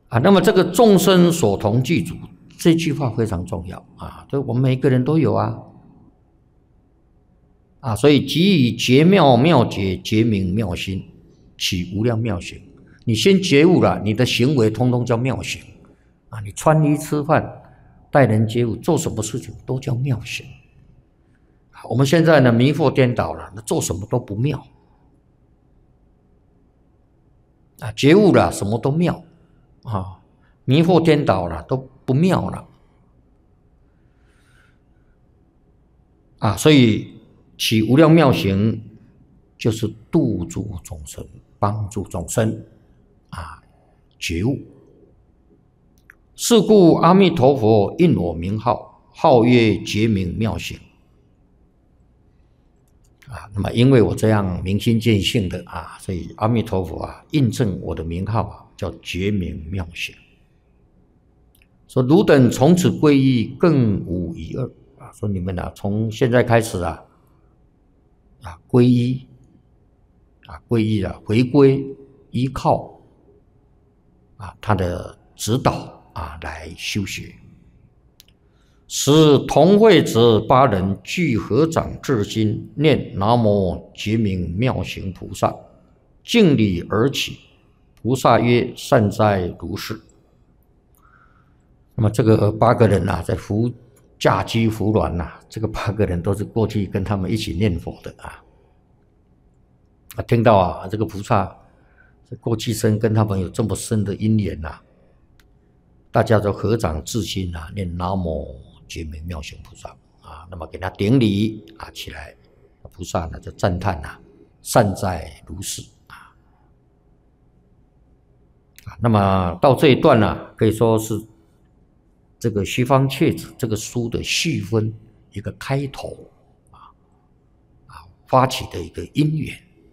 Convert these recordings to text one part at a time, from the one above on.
那么这个众生所同具足这句话非常重要这我们每个人都有所以即以觉妙妙觉觉明妙心，起无量妙行。你先觉悟了，你的行为通通叫妙行你穿衣吃饭、待人接物、做什么事情都叫妙行。我们现在呢迷惑颠倒了，做什么都不妙觉悟了什么都妙迷惑颠倒了都不妙了所以起无量妙行就是度诸众生，帮助众生觉悟。是故阿弥陀佛应我名号，号曰觉明妙行那么因为我这样明心见性的所以阿弥陀佛印证我的名号叫觉明妙行。说汝等从此皈依，更无一二说你们从现在开始皈依皈依回归依靠他的指导来修学。使同会者8人俱合掌至心，念南无觉明妙行菩萨，敬礼而起。菩萨曰：善哉如是。那么这个8个人在驾居扶鸾这个8个人都是过去跟他们一起念佛的听到这个菩萨过去生跟他们有这么深的因缘大家都合掌至心念南无觉明妙行菩萨那么给他顶礼起来，菩萨呢就赞叹善哉如是那么到这一段可以说是这个西方切子这个书的序分一个开头发起的一个因缘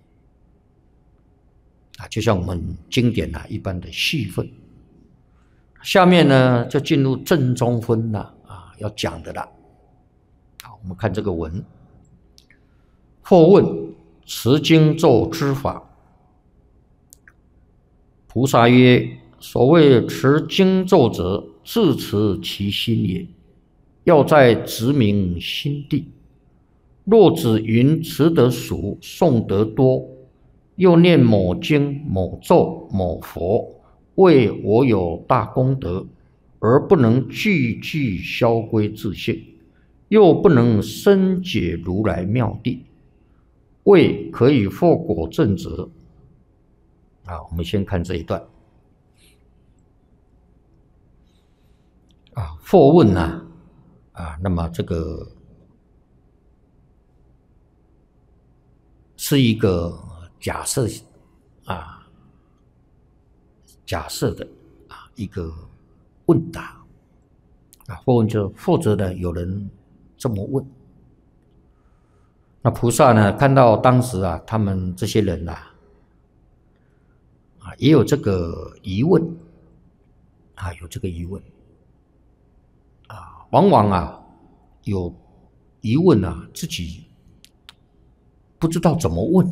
就像我们经典一般的序分。下面呢就进入正中分要讲的了。好，我们看这个文。或问持经咒之法。菩萨曰：所谓持经咒者，自持其心也，要在直明心地。若只云持得熟，诵得多，又念某经某咒某佛，为我有大功德，而不能句句消归自性，又不能深解如来妙谛，为可以获果证者。我们先看这一段。或问那么这个是一个假设假设的一个问答或问就或者呢有人这么问。那菩萨呢看到当时他们这些人也有这个疑问有这个疑问往往有疑问自己不知道怎么问。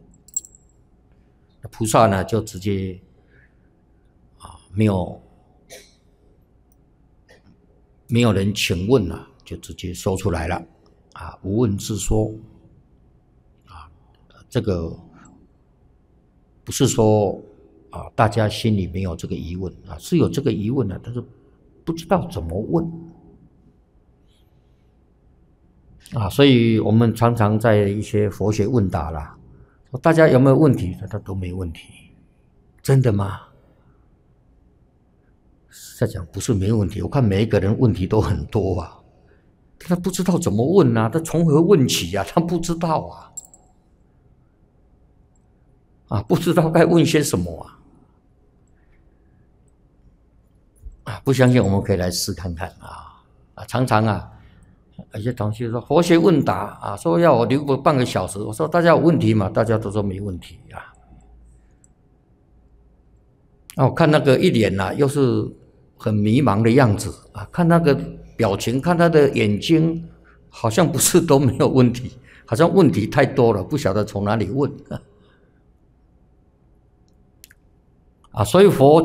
菩萨呢就直接没有人请问就直接说出来了无问自说这个不是说大家心里没有这个疑问是有这个疑问但是不知道怎么问所以我们常常在一些佛学问答啦，说大家有没有问题？他都没问题。真的吗？在讲不是没问题，我看每一个人问题都很多他不知道怎么问他从何问起他不知道不知道该问些什么不相信我们可以来试看看常常有些同学说佛学问答说要我留个半个小时，我说大家有问题吗？大家都说没问题我看那个一脸又是很迷茫的样子看那个表情，看他的眼睛，好像不是都没有问题，好像问题太多了，不晓得从哪里问所以佛